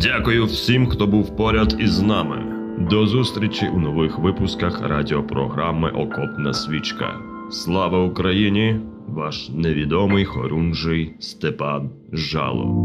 Дякую всім, хто був поряд із нами. До зустрічі у нових випусках радіопрограми «Окопна свічка». Слава Україні! Ваш невідомий хорунжий Степан Жало.